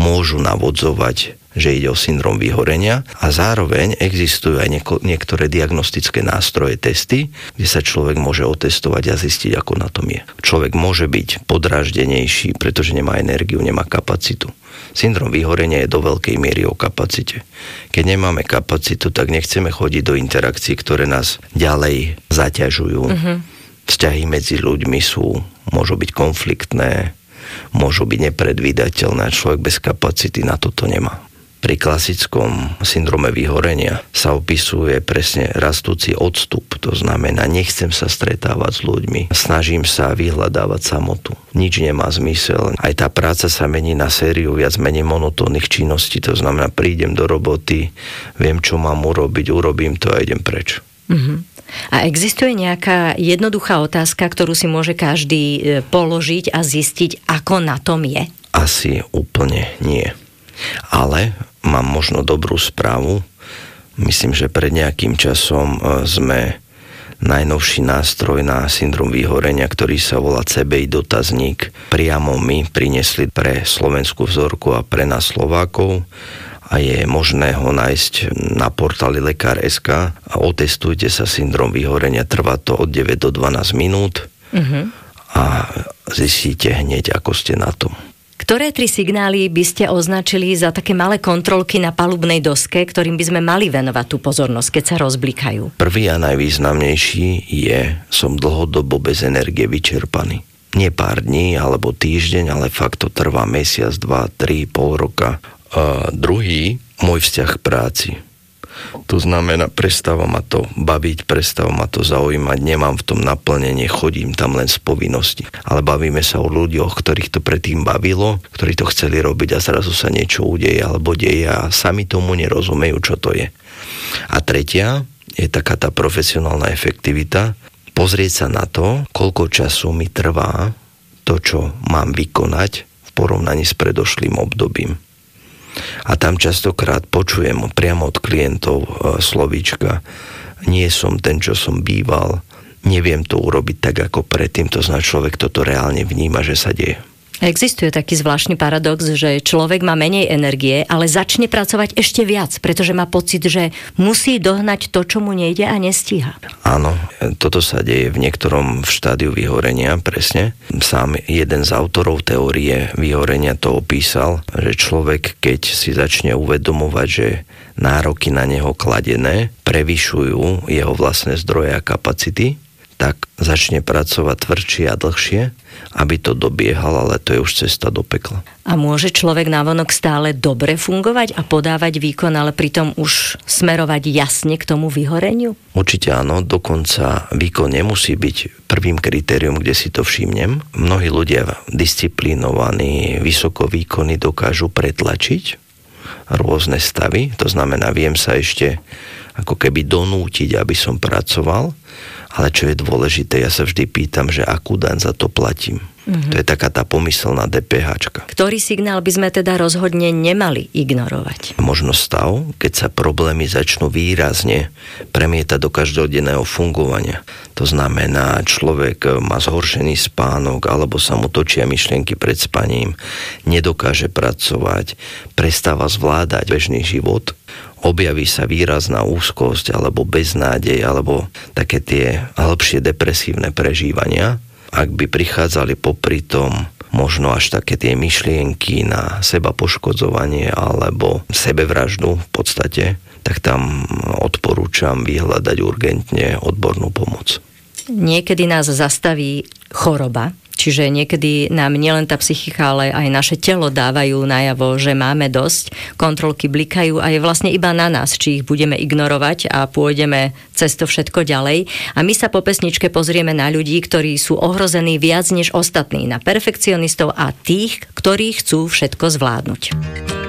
môžu navodzovať, že ide o syndrom vyhorenia, a zároveň existujú aj niektoré diagnostické nástroje, testy, kde sa človek môže otestovať a zistiť, ako na tom je. Človek môže byť podráždenejší, pretože nemá energiu, nemá kapacitu. Syndrom vyhorenia je do veľkej miery o kapacite. Keď nemáme kapacitu, tak nechceme chodiť do interakcií, ktoré nás ďalej zaťažujú. Vzťahy medzi ľuďmi môžu byť konfliktné, môžu byť nepredvídateľné a človek bez kapacity na toto nemá. Pri klasickom syndrome vyhorenia sa opisuje presne rastúci odstup. To znamená, nechcem sa stretávať s ľuďmi, snažím sa vyhľadávať samotu. Nič nemá zmysel. Aj tá práca sa mení na sériu viac menej monotónnych činností. To znamená, prídem do roboty, viem, čo mám urobiť, urobím to a idem preč. A existuje nejaká jednoduchá otázka, ktorú si môže každý položiť a zistiť, ako na tom je? Asi úplne nie. Ale mám možno dobrú správu. Myslím, že pred nejakým časom sme najnovší nástroj na syndrom vyhorenia, ktorý sa volá CBI dotazník, priamo my priniesli pre slovenskú vzorku a pre nás Slovákov, a je možné ho nájsť na portáli lekár.sk a otestujte sa syndrom vyhorenia. Trvá to od 9 do 12 minút a zistíte hneď, ako ste na tom. Ktoré 3 signály by ste označili za také malé kontrolky na palubnej doske, ktorým by sme mali venovať tú pozornosť, keď sa rozblikajú? Prvý a najvýznamnejší je, som dlhodobo bez energie vyčerpaný. Nie pár dní alebo týždeň, ale fakt to trvá mesiac, 2, 3, pol roka. Druhý, môj vzťah k práci. To znamená, prestáva ma to baviť, prestáva ma to zaujímať, nemám v tom naplnenie, chodím tam len z povinnosti. Ale bavíme sa o ľuďoch, ktorých to predtým bavilo, ktorí to chceli robiť a zrazu sa niečo udeje alebo deje a sami tomu nerozumejú, čo to je. A tretia je taká tá profesionálna efektivita. Pozrieť sa na to, koľko času mi trvá to, čo mám vykonať v porovnaní s predošlým obdobím. A tam častokrát počujem priamo od klientov slovíčka: nie som ten, čo som býval, neviem to urobiť tak ako predtým. To znamená, človek toto reálne vníma, že sa deje. Existuje taký zvláštny paradox, že človek má menej energie, ale začne pracovať ešte viac, pretože má pocit, že musí dohnať to, čo mu nejde a nestíha. Áno, toto sa deje v niektorom štádiu vyhorenia, presne. Sám jeden z autorov teórie vyhorenia to opísal, že človek, keď si začne uvedomovať, že nároky na neho kladené prevyšujú jeho vlastné zdroje a kapacity, tak začne pracovať tvrdšie a dlhšie, aby to dobiehal, ale to je už cesta do pekla. A môže človek navonok stále dobre fungovať a podávať výkon, ale pritom už smerovať jasne k tomu vyhoreniu? Určite áno, dokonca výkon nemusí byť prvým kritérium, kde si to všimnem. Mnohí ľudia disciplinovaní, vysoko výkony dokážu pretlačiť rôzne stavy, to znamená, viem sa ešte ako keby donútiť, aby som pracoval. Ale čo je dôležité, ja sa vždy pýtam, že akú daň za to platím. To je taká tá pomyselná DPHčka. Ktorý signál by sme teda rozhodne nemali ignorovať? Možno stav, keď sa problémy začnú výrazne premietať do každodenného fungovania. To znamená, človek má zhoršený spánok, alebo sa mu točia myšlienky pred spaním, nedokáže pracovať, prestáva zvládať bežný život, objaví sa výrazná úzkosť alebo beznádej alebo také tie hĺbšie depresívne prežívania. Ak by prichádzali popri tom možno až také tie myšlienky na seba poškodzovanie alebo sebevraždu v podstate, tak tam odporúčam vyhľadať urgentne odbornú pomoc. Niekedy nás zastaví choroba, čiže niekedy nám nielen tá psychika, ale aj naše telo dávajú najavo, že máme dosť, kontrolky blikajú a je vlastne iba na nás, či ich budeme ignorovať a pôjdeme cez to všetko ďalej. A my sa po pesničke pozrieme na ľudí, ktorí sú ohrození viac než ostatní, na perfekcionistov a tých, ktorí chcú všetko zvládnuť.